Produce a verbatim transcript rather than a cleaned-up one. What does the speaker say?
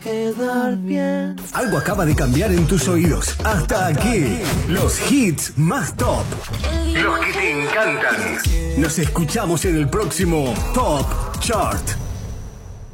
quedar bien. Algo acaba de cambiar en tus oídos. Hasta aquí, los hits más top. Los que te encantan. Nos escuchamos en el próximo Top Chart.